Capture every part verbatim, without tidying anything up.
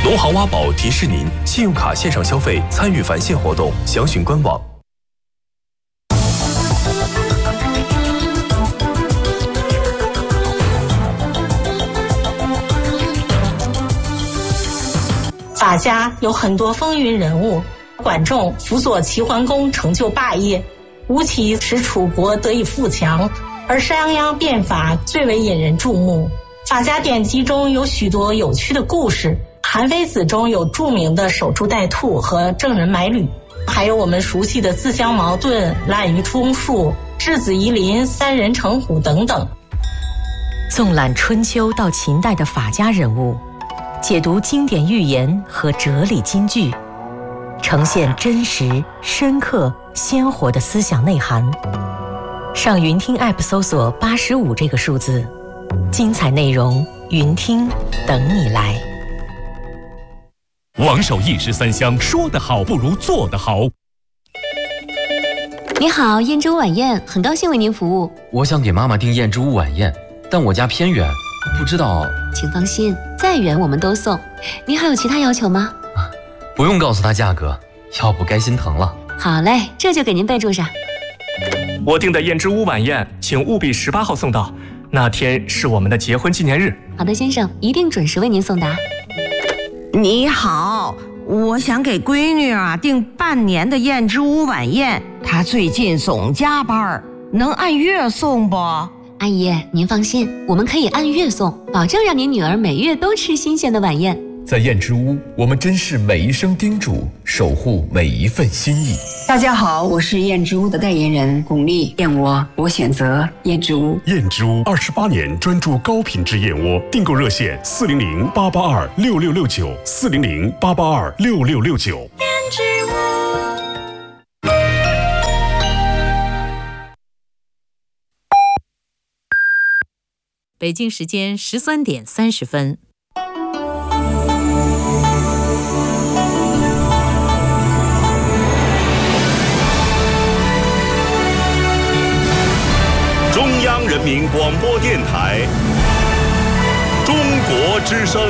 农行挖宝提示您：信用卡线上消费参与返现活动，详询官网。 法家有很多风云人物，管仲辅佐齐桓公成就霸业，吴起使楚国得以富强，而商鞅变法最为引人注目。法家典籍中有许多有趣的故事，韩非子中有著名的守株待兔和郑人买履，还有我们熟悉的自相矛盾、滥竽充数、质子夷陵、三人成虎等等。 纵览春秋到秦代的法家人物，解读经典寓言和哲理金句，呈现真实、深刻、鲜活的思想内涵。上云听 App 搜索八十五这个数字，精彩内容云听等你来。 王守一石三香，说得好不如做得好。 你好，燕之屋晚宴，很高兴为您服务。 我想给妈妈订燕之屋晚宴，但我家偏远，不知道。 请放心，再远我们都送。您还有其他要求吗？ 不用告诉他价格，要不该心疼了。 好嘞，这就给您备注上。 我订的燕之屋晚宴，请务必十八号送到，那天是我们的结婚纪念日。 好的，先生，一定准时为您送达。 你好，我想给闺女啊订半年的燕之屋晚宴，她最近总加班，能按月送不？ 阿姨，您放心，我们可以按月送，保证让您女儿每月都吃新鲜的晚宴。 在燕之屋，我们珍视每一声叮嘱，守护每一份心意。 大家好，我是燕之屋的代言人巩俐，燕窝我选择燕之屋。 燕之屋二十八年专注高品质燕窝，订购热线四零零八八二六六六九四零零八八二六六六九。燕之屋。 北京时间十三点三十分。 中央人民广播电台中国之声。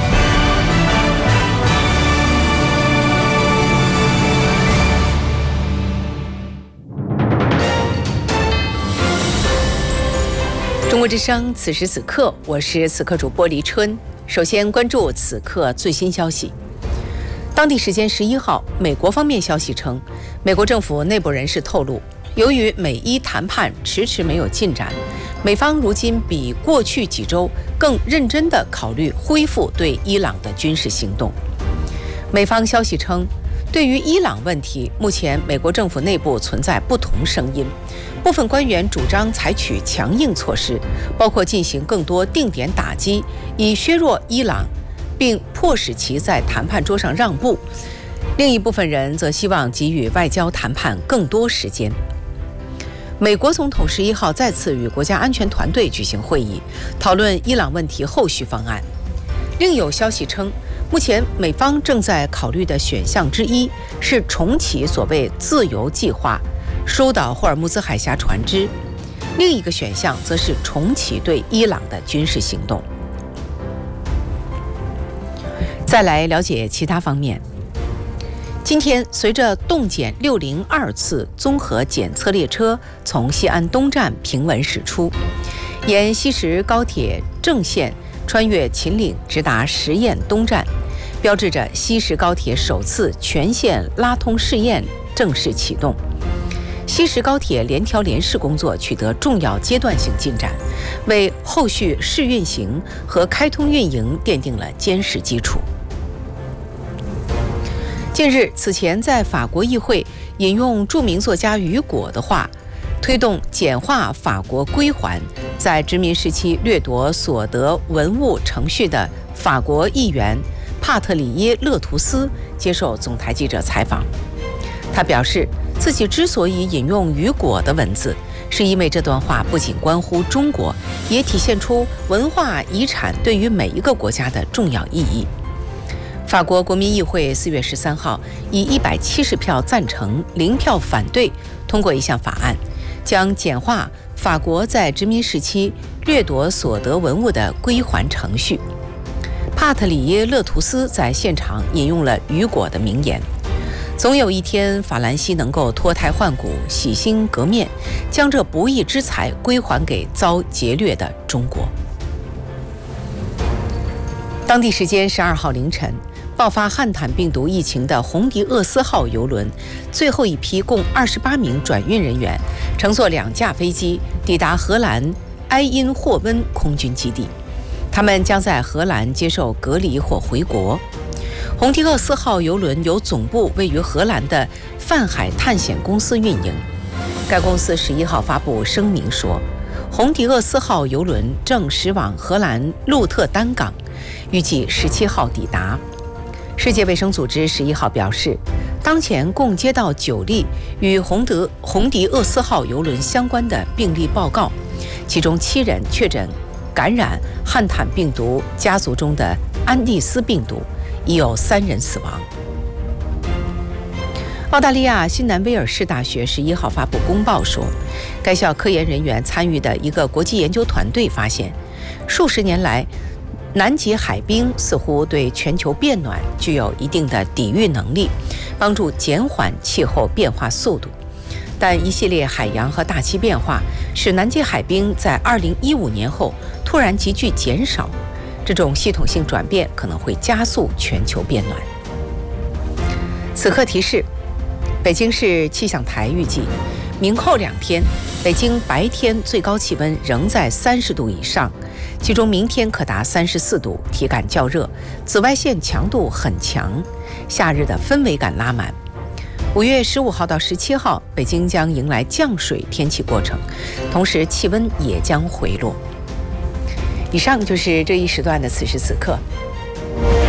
中国之声，此时此刻，我是此刻主播黎春。首先关注此刻最新消息。当地时间十一号，美国方面消息称，美国政府内部人士透露，由于美伊谈判迟迟没有进展，美方如今比过去几周更认真地考虑恢复对伊朗的军事行动。美方消息称，对于伊朗问题，目前美国政府内部存在不同声音，部分官员主张采取强硬措施，包括进行更多定点打击，以削弱伊朗，并迫使其在谈判桌上让步。另一部分人则希望给予外交谈判更多时间。美国总统十一号再次与国家安全团队举行会议，讨论伊朗问题后续方案。另有消息称，目前美方正在考虑的选项之一是重启所谓自由计划，疏导霍尔木兹海峡船只；另一个选项则是重启对伊朗的军事行动。再来了解其他方面。今天，随着动检六零二次综合检测列车从西安东站平稳驶出，沿西石高铁正线穿越秦岭，直达十堰东站，标志着西石高铁首次全线拉通试验正式启动。西石高铁联调联试工作取得重要阶段性进展，为后续试运行和开通运营奠定了坚实基础。近日，此前在法国议会引用著名作家雨果的话，推动简化法国归还在殖民时期掠夺所得文物程序的法国议员帕特里耶·勒图斯接受总台记者采访。他表示，自己之所以引用雨果的文字，是因为这段话不仅关乎中国，也体现出文化遗产对于每一个国家的重要意义。法国国民议会四月十三号以一百七十票赞成、零票反对通过一项法案，将简化法国在殖民时期掠夺所得文物的归还程序。 帕特里耶勒图斯在现场引用了雨果的名言：总有一天，法兰西能够脱胎换骨、洗心革面，将这不义之财归还给遭劫掠的中国。当地时间十二号凌晨，爆发汉坦病毒疫情的红迪厄斯号邮轮最后一批共二十八名转运人员，乘坐两架飞机抵达荷兰埃因霍温空军基地，他们将在荷兰接受隔离或回国。红迪厄斯号邮轮由总部位于荷兰的泛海探险公司运营。该公司十一号发布声明说，红迪厄斯号邮轮正驶往荷兰鹿特丹港，预计十七号抵达。世界卫生组织十一号表示，当前共接到九例与红德红迪厄斯号邮轮相关的病例报告，其中七人确诊感染汉坦病毒家族中的安地斯病毒，已有三人死亡。澳大利亚新南威尔士大学十一号发布公报说，该校科研人员参与的一个国际研究团队发现，数十年来南极海冰似乎对全球变暖具有一定的抵御能力，帮助减缓气候变化速度。但一系列海洋和大气变化使南极海冰在二零一五年后突然急剧减少，这种系统性转变可能会加速全球变暖。此刻提示，北京市气象台预计，明后两天，北京白天最高气温仍在三十度以上，其中明天可达三十四度，体感较热，紫外线强度很强，夏日的氛围感拉满。五月十五号到十七号，北京将迎来降水天气过程，同时气温也将回落。以上就是这一时段的此时此刻。